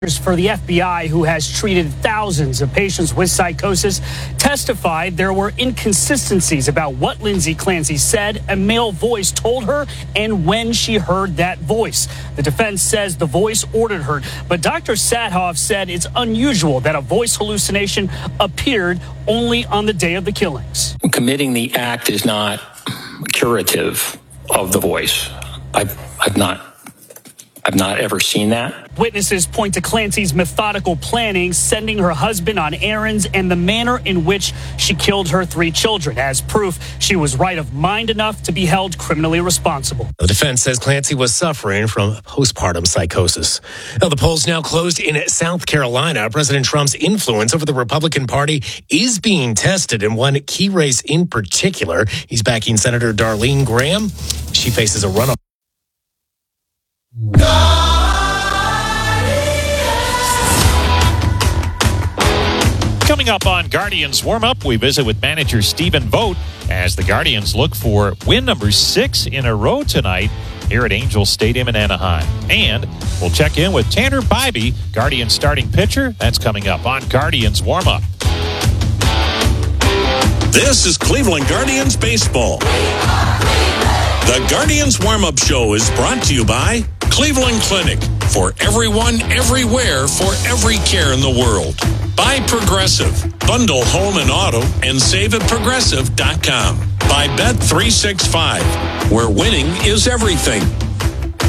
For the FBI, who has treated thousands of patients with psychosis, testified there were inconsistencies about what Lindsay Clancy said a male voice told her and when she heard that voice. The defense says the voice ordered her, but Dr. Sathoff said it's unusual that a voice hallucination appeared only on the day of the killings. Committing the act is not curative of the voice. I've not ever seen that. Witnesses point to Clancy's methodical planning, sending her husband on errands, and the manner in which she killed her 3 children as proof she was right of mind enough to be held criminally responsible. The defense says Clancy was suffering from postpartum psychosis. Now, the polls now closed in South Carolina. President Trump's influence over the Republican Party is being tested in one key race in particular. He's backing Senator Darlene Graham. She faces a runoff. Coming up on Guardians Warm-Up, we visit with manager Stephen Vogt as the Guardians look for win number 6 in a row tonight here at Angel Stadium in Anaheim. And we'll check in with Tanner Bybee, Guardians starting pitcher. That's coming up on Guardians Warm-Up. This is Cleveland Guardians Baseball. The Guardians Warm-Up Show is brought to you by Cleveland Clinic. For everyone, everywhere, for every care in the world. By Progressive. Bundle home and auto and save at progressive.com. By Bet365, where winning is everything.